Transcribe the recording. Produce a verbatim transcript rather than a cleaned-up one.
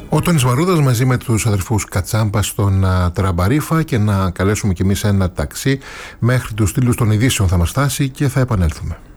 Ο Τόνης Μαρούδας μαζί με τους αδερφούς Κατσάμπα στον uh, Τραμπαρίφα, και να καλέσουμε κι εμείς ένα ταξί μέχρι τους στήλους των ειδήσεων θα μας φτάσει και θα επανέλθουμε.